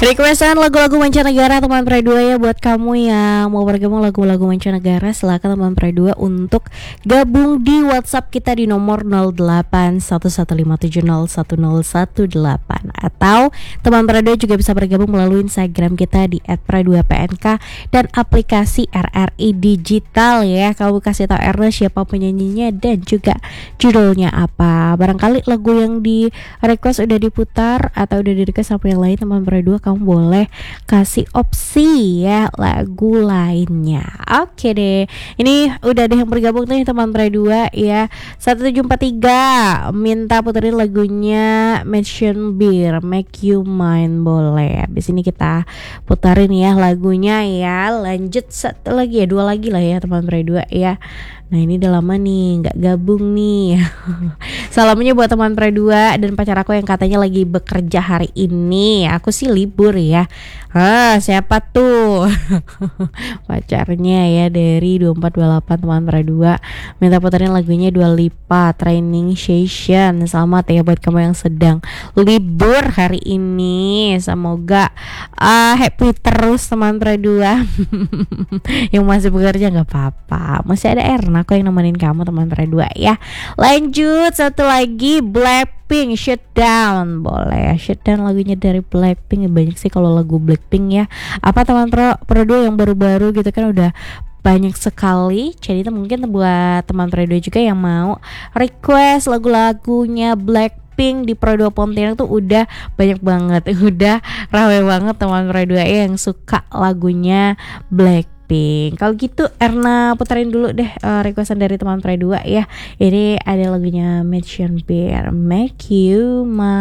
Requestan lagu-lagu mancanegara teman Pre 2 ya. Buat kamu yang mau bergabung lagu-lagu mancanegara, silakan teman Pre 2 untuk gabung di WhatsApp kita di nomor 081115701018. Atau teman Pre 2 juga bisa bergabung melalui Instagram kita di @pre2pnk dan aplikasi RRI Digital ya. Kamu kasih tahu Erna siapa penyanyinya dan juga judulnya apa. Barangkali lagu yang di request udah diputar atau udah di request sama yang lain, teman Pre 2 kamu boleh kasih opsi ya lagu lainnya. Oke deh, ini udah deh yang bergabung nih teman Pre 2 ya. 1743 minta puterin lagunya Mansion Beer, Make You Mine, boleh. Habis ini kita putarin ya lagunya ya. Lanjut satu lagi ya, dua lagi lah ya teman Pre 2 ya. Nah ini udah lama nih gak gabung nih. Salamnya buat teman Pre 2 dan pacar aku yang katanya lagi bekerja hari ini. Aku sih libur ya. Siapa tuh? Pacarnya ya dari 2428 teman Pre 2. Minta puterin lagunya Dua Lipa, Training Session. Selamat ya buat kamu yang sedang libur hari ini. Semoga happy terus teman Pre 2. Yang masih bekerja gak apa-apa, masih ada Erna kok yang nemenin kamu teman Pre 2 ya. Lanjut satu lagi, Blackpink Shutdown, boleh. Shutdown lagunya dari Blackpink. Banyak sih kalau lagu Blackpink ya. Apa teman Pre 2 yang baru-baru gitu kan udah banyak sekali. Jadi itu mungkin buat teman Pre 2 juga yang mau request lagu-lagunya Blackpink di Pro 2 Pontianak tuh udah banyak banget. Udah rame banget teman Pre 2 yang suka lagunya Blackpink. Kalau gitu Erna puterin dulu deh requestan dari teman Pre 2 ya. Ini ada lagunya Mansion Beer, Make You Mine.